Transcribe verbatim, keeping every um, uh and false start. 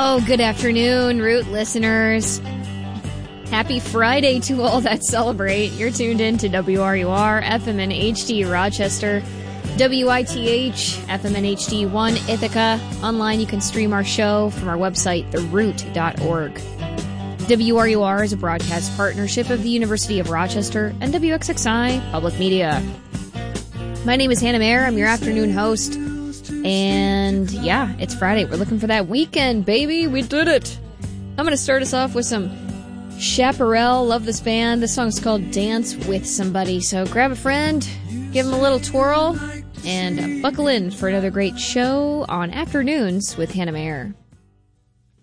Oh, good afternoon, Root listeners. Happy Friday to all that celebrate. You're tuned in to W R U R, F M N H D Rochester, W I T H, F M N H D one Ithaca. Online, you can stream our show from our website, the root dot org. W R U R is a broadcast partnership of the University of Rochester and W X X I Public Media. My name is Hannah Mayer. I'm your afternoon host. And yeah, it's Friday. We're looking for that weekend, baby. We did it. I'm going to start us off with some Chaparral. Love this band. This song's called Dance With Somebody. So grab a friend, give them a little twirl, and buckle in for another great show on Afternoons with Hannah Mayer.